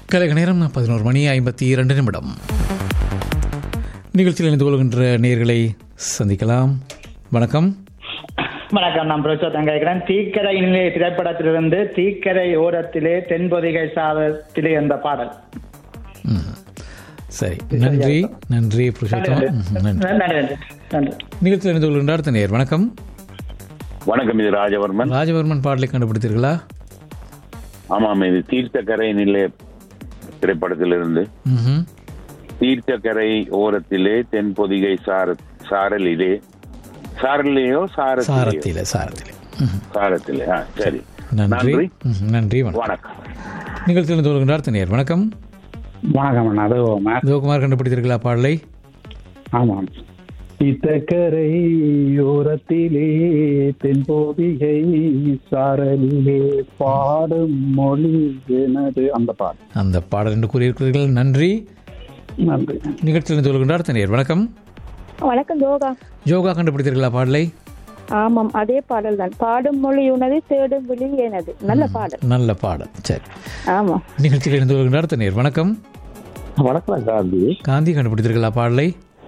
கலைக நேரம் 11:52. நிகழ்ச்சியில் இணைந்து கொள்கின்ற நேயர்களை சந்திக்கலாம். வணக்கம். வணக்கம். நான் பிரச்சோதம் கேட்கிறேன். தீக்கரை திரைப்படத்திலிருந்து தீக்கரை ஓரத்திலே தென்பொதிகை சாதத்திலே என்ற பாடல். சரி, நன்றி நன்றி புருஷோத்தம். நிகழ்ச்சியில் இணைந்து கொள்கின்ற அடுத்த நேயர். வணக்கம். வணக்கம், இது ராஜவர்மன். ராஜவர்மன் பாடலை கண்டுபிடித்தீர்களா? ஆமாம், இது தீர்த்தக்கரை நிலை திரைப்படத்திலிருந்து. தீர்த்தக்கரை ஓரத்திலே தென்பொதிகை சாரலிலே சாரலையோ சாரத்திலே. சரி, நன்றி நன்றி. வணக்கம். நிகழ்ச்சியில் தோல்கின்ற அடுத்த நேர். வணக்கம். வணக்கம். சிவகுமார் கண்டுபிடித்தீர்களா பாடலை? ஆமாம். தீர்த்தக்கரை ஓரத்திலே தென்பொதிகை சாரலிலே பாடும் மொழி எனது அந்த பாடல் என்று கூறியிருக்கிறீர்கள். நன்றி நன்றி. நிகழ்ச்சியில் தோல்கின்ற அடுத்த நேர். வணக்கம். வணக்கம். யோகா கண்டுபிடித்தீர்களா பாடலை? ஆமாம், அதே பாடல் தான். பாடும் மொழி உனது, தேடும் விழி எனது. நல்ல பாடல். சரி, ஆமா. நிகழ்ச்சியில் இருந்து கொள்கின்ற அடுத்த நேர். வணக்கம். வணக்கம். காந்தி கண்டுபிடித்தீர்களா பாடலை?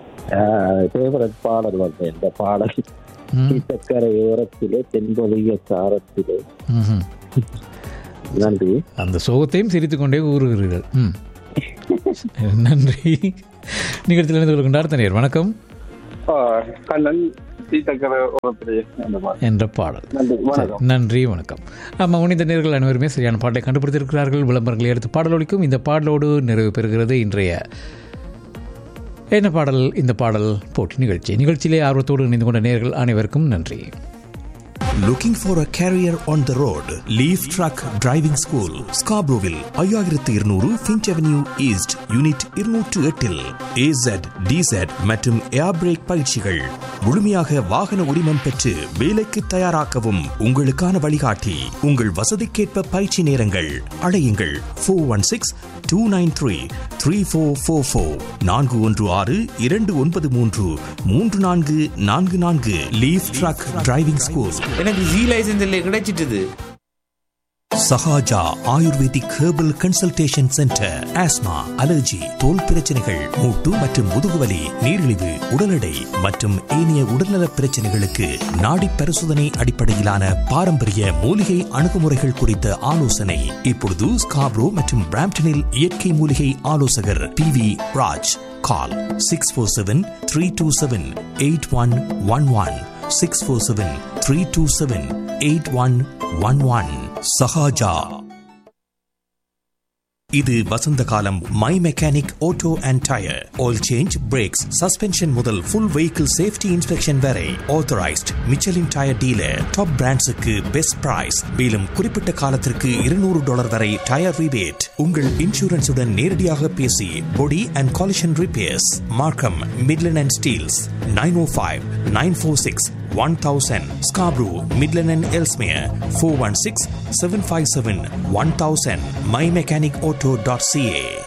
பாடல் வந்து இந்த பாடல் தீர்த்தக்கரை ஓரத்திலே தென்பொதிகை சாரத்திலே. நன்றி. அந்த சோகத்தையும் சிரித்துக் கொண்டே கூறுகிறீர்கள். நன்றி. நிகழ்ச்சியில் இருந்து கொள்கின்ற அடுத்த நேர். வணக்கம். என்ற பாடல். நன்றி, வணக்கம். ஆமாம், இந்த நேர்கள் அனைவருமே சரியான பாடலை கண்டுபிடித்திருக்கிறார்கள். விளம்பரங்களை எடுத்து பாடல் ஒலிக்கும். இந்த பாடலோடு நிறைவு பெறுகிறது இன்றைய என்ன பாடல் இந்த பாடல் போட்டி நிகழ்ச்சியிலே ஆர்வத்தோடு இணைந்து கொண்ட நேர்கள் அனைவருக்கும் நன்றி. Looking for a career on the road? Leaf Truck Driving School, Scarboroughville, 5200 Finch Avenue East, Unit 208 AZ, DZ மற்றும் ஏர் பிரேக் பயிற்சிகள். முழுமையாக வாகன உரிமம் பெற்று வேலைக்கு தயாராக்கவும் உங்களுக்கான வழிகாட்டி. உங்கள் வசதிக்கேற்ப பயிற்சி நேரங்கள். அழையுங்கள் 416-293-3444 416-293-3444. Leaf Truck Driving School. எனக்கு ஜி லைசன்ஸ் இல்லை, கிடைச்சிட்டது. Sahaja ayurvedic herbal consultation centre. Asthma, allergy, தோல் பிரச்சனைகள், மூட்டு மற்றும் முதுகுவலி, நீரிழிவு, உடல் எடை மற்றும் ஏனைய உடல்நல பிரச்சனைகளுக்கு நாடி பரிசோதனை அடிப்படையிலான பாரம்பரிய மூலிகை அணுகுமுறைகள் குறித்த ஆலோசனை. இப்பொழுது ஸ்காப்ரோ மற்றும் பிராம்டனில் இயற்கை மூலிகை ஆலோசகர் PV ராஜ். கால் 647-327-8111 647-327-8111. சஹாஜா. இது வசந்த காலம். My mechanic auto and tyre oil change, breaks, suspension முதல் ஃபுல் வெஹிக்கிள் சேஃப்டி இன்ஸ்பெக்ஷன் வரை authorised Michelin tyre dealer. Top பிராண்ட்ஸுக்கு best price. மேலும் குறிப்பிட்ட காலத்திற்கு $200 வரை டயர் ரிபேட். உங்கள் இன்சூரன்ஸுடன் நேரடியாக பேசி பொடி அண்ட் காலிஷன் ரிப்பேர்ஸ். மார்க்கம், Midland and Steeles. 905-946-1000. Scarborough, Midland and Ellesmere. 416-757-1000. mymechanicauto.ca.